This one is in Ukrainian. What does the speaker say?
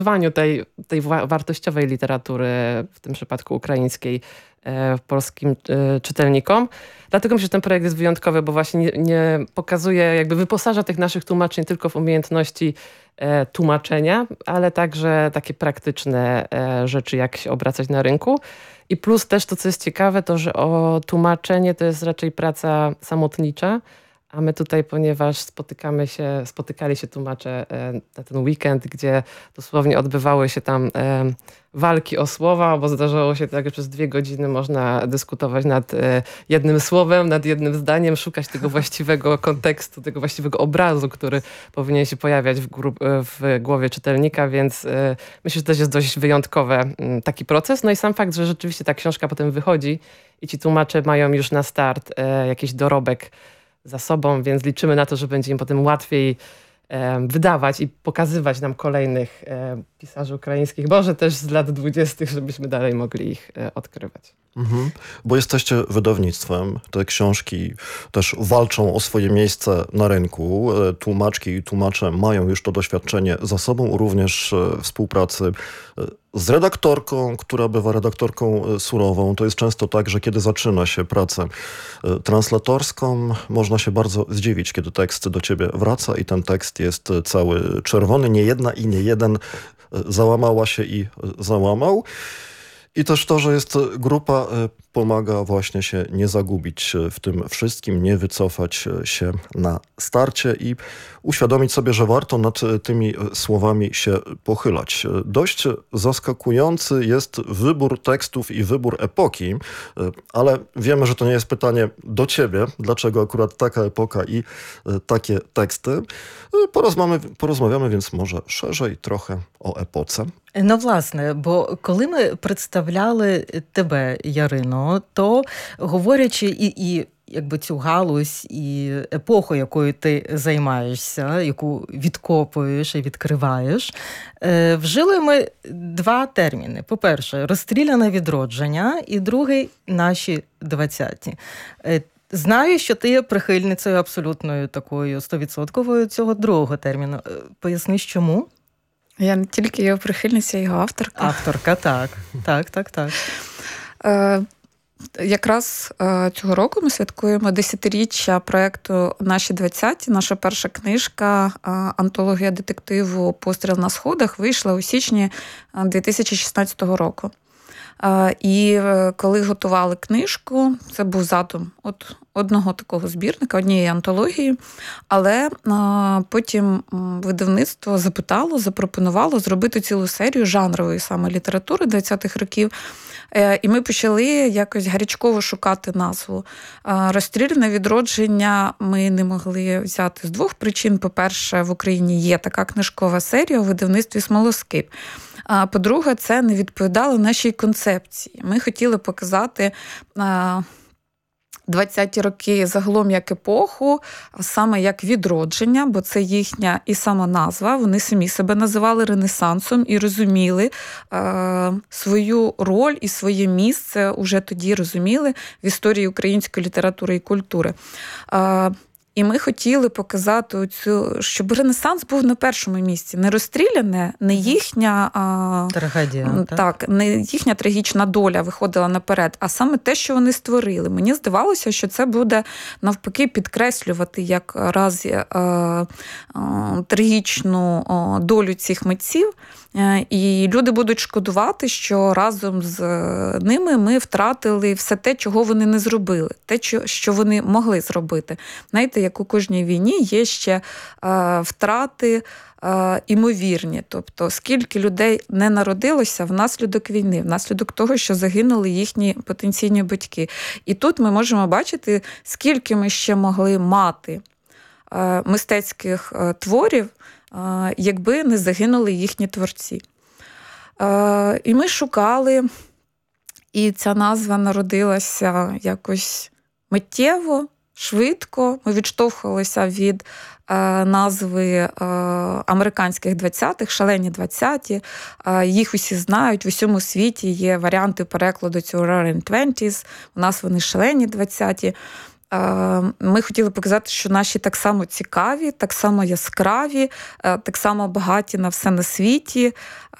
tej wartościowej literatury, w tym przypadku ukraińskiej, polskim czytelnikom. Dlatego myślę, że ten projekt jest wyjątkowy, bo właśnie nie pokazuje, jakby wyposaża tych naszych tłumaczy nie tylko w umiejętności tłumaczenia, ale także takie praktyczne rzeczy, jak się obracać na rynku. I plus też to, co jest ciekawe, to, że tłumaczenie to jest raczej praca samotnicza, a my tutaj, ponieważ spotykali się tłumacze na ten weekend, gdzie dosłownie odbywały się tam walki o słowa, bo zdarzało się tak, że przez 2 godziny można dyskutować nad jednym słowem, nad jednym zdaniem, szukać tego właściwego kontekstu, tego właściwego obrazu, który powinien się pojawiać w głowie czytelnika, więc myślę, że to jest dość wyjątkowy taki proces. No i sam fakt, że rzeczywiście ta książka potem wychodzi i ci tłumacze mają już na start jakiś dorobek za sobą, więc liczymy na to, że będzie im potem łatwiej wydawać i pokazywać nam kolejnych pisarzy ukraińskich, może też z lat 20., żebyśmy dalej mogli ich odkrywać. Bo jesteście wydawnictwem, te książki też walczą o swoje miejsce na rynku. Tłumaczki i tłumacze mają już to doświadczenie za sobą, również współpracy z redaktorką, która bywa redaktorką surową. To jest często tak, że kiedy zaczyna się pracę translatorską, można się bardzo zdziwić, kiedy tekst do ciebie wraca i ten tekst jest cały czerwony. Nie jedna i nie jeden załamała się i załamał. I też to, że jest grupa, pomaga właśnie się nie zagubić w tym wszystkim, nie wycofać się na starcie i uświadomić sobie, że warto nad tymi słowami się pochylać. Dość zaskakujący jest wybór tekstów i wybór epoki, ale wiemy, że to nie jest pytanie do ciebie, dlaczego akurat taka epoka i takie teksty. Porozmawiamy więc może szerzej trochę o epoce. Ну, власне, бо коли ми представляли тебе, Ярино, то говорячи і якби цю галузь, і епоху, якою ти займаєшся, яку відкопуєш і відкриваєш, вжили ми 2 терміни. По-перше, розстріляне відродження, і другий – наші 20-ті. Знаю, що ти є прихильницею абсолютною такою 100% цього другого терміну. Поясниш, чому? Я не тільки його прихильниця, його авторка. Авторка, так. Якраз цього року ми святкуємо 10-річчя проєкту «Наші 20-ті». Наша перша книжка, антологія детективу «Постріл на сходах» вийшла у січні 2016 року. І коли готували книжку, це був задум одного такого збірника, однієї антології, але потім видавництво запропонувало зробити цілу серію жанрової саме літератури 20-х років. І ми почали якось гарячково шукати назву. «Розстріляне відродження» ми не могли взяти з 2 причин. По-перше, в Україні є така книжкова серія у видавництві «Смолоскип». А по-друге, це не відповідало нашій концепції. Ми хотіли показати 20-ті роки загалом як епоху, саме як відродження, бо це їхня і сама назва. Вони самі себе називали Ренесансом і розуміли свою роль і своє місце, уже тоді розуміли в історії української літератури і культури. І ми хотіли показати щоб Ренесанс був на першому місці. Не розстріляне, не їхня трагедія, так, не їхня трагічна доля виходила наперед, а саме те, що вони створили. Мені здавалося, що це буде навпаки підкреслювати якраз трагічну долю цих митців. І люди будуть шкодувати, що разом з ними ми втратили все те, чого вони не зробили, те, що вони могли зробити. Знаєте, як у кожній війні є ще втрати імовірні. Тобто, скільки людей не народилося внаслідок війни, внаслідок того, що загинули їхні потенційні батьки. І тут ми можемо бачити, скільки ми ще могли мати мистецьких творів, якби не загинули їхні творці. І ми шукали, і ця назва народилася якось миттєво, швидко. Ми відштовхувалися від назви американських 20-х, «Шалені 20-ті». Їх усі знають, в усьому світі є варіанти перекладу цього «Roaring 20s», у нас вони «Шалені 20-ті». ми хотіли показати, що наші так само цікаві, так само яскраві, так само багаті на все на світі.